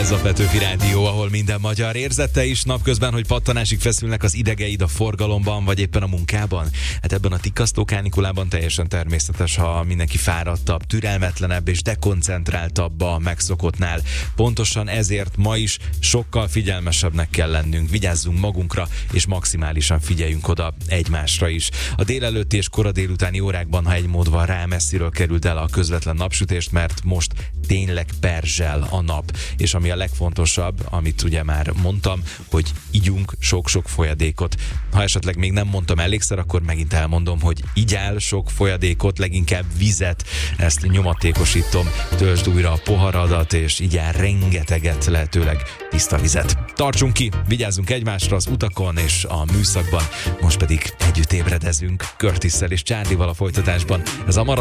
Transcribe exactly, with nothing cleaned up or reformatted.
Ez a Petőfi Rádió, ahol minden magyar érzette is napközben, hogy pattanásig feszülnek az idegeid a forgalomban, vagy éppen a munkában. Hát ebben a tikasztó kánikulában teljesen természetes, ha mindenki fáradtabb, türelmetlenebb és dekoncentráltabb a megszokottnál. Pontosan ezért ma is sokkal figyelmesebbnek kell lennünk, vigyázzunk magunkra, és maximálisan figyeljünk oda egymásra is. A délelőtti és kora délutáni órákban, ha egy mód van rá, messziről került el a közvetlen napsütést, mert most tényleg perzsel a nap. És ami a legfontosabb, amit ugye már mondtam, hogy igyunk sok-sok folyadékot. Ha esetleg még nem mondtam elégszer, akkor megint elmondom, hogy igyál sok folyadékot, leginkább vizet, ezt nyomatékosítom, töltsd újra a poharadat, és igyál rengeteget, lehetőleg tiszta vizet. Tartsunk ki, vigyázzunk egymásra az utakon és a műszakban, most pedig együtt ébredezünk Curtisszel és Charlie-val a folytatásban. Ez a